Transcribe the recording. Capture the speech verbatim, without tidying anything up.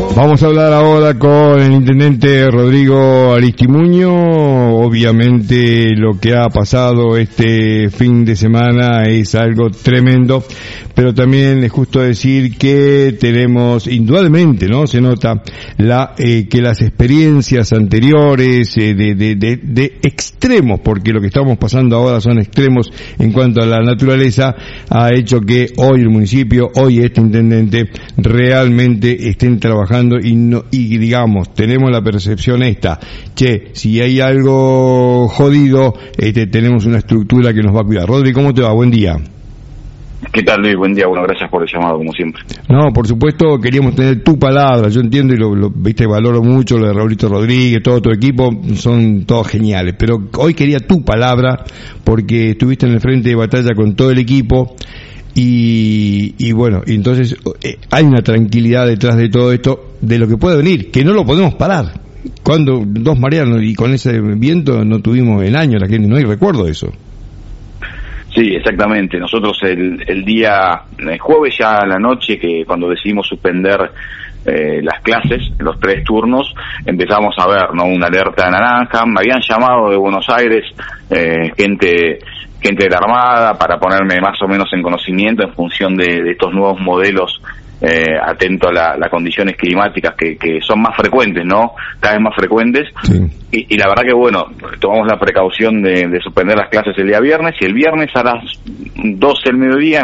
Vamos a hablar ahora con el intendente Rodrigo Aristimuño. Obviamente lo que ha pasado este fin de semana es algo tremendo, pero también es justo decir que tenemos, indudablemente, ¿no? Se nota la eh, que las experiencias anteriores eh, de, de, de, de extremos, porque lo que estamos pasando ahora son extremos en cuanto a la naturaleza, ha hecho que hoy el municipio, hoy este intendente, realmente estén trabajando y no, y digamos, tenemos la percepción esta, che, si hay algo jodido, este, tenemos una estructura que nos va a cuidar. Rodri, ¿cómo te va? Buen día. ¿Qué tal, Luis? Buen día, bueno, gracias por el llamado, como siempre. No, por supuesto, queríamos tener tu palabra, yo entiendo y lo, lo viste, valoro mucho lo de Raulito Rodríguez, todo tu equipo, son todos geniales, pero hoy quería tu palabra, porque estuviste en el frente de batalla con todo el equipo, y, y bueno, entonces eh, hay una tranquilidad detrás de todo esto, de lo que puede venir, que no lo podemos parar. Cuando dos mareas y con ese viento no tuvimos en años, la gente no hay recuerdo de eso. Sí, exactamente. Nosotros el, el día el jueves ya a la noche, que cuando decidimos suspender eh, las clases, los tres turnos, empezamos a ver, ¿no?, una alerta naranja. Me habían llamado de Buenos Aires eh, gente gente de la Armada para ponerme más o menos en conocimiento en función de, de estos nuevos modelos, eh, atento a la, las condiciones climáticas que, que son más frecuentes, ¿no? Cada vez más frecuentes. Sí. Y, y la verdad que, bueno, tomamos la precaución de, de suspender las clases el día viernes, y el viernes a las doce del mediodía